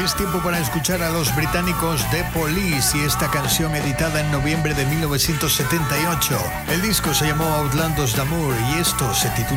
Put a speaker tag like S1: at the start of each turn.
S1: Es tiempo para escuchar a los británicos The Police y esta canción editada en noviembre de 1978. El disco se llamó Outlandos d'Amour y esto se titula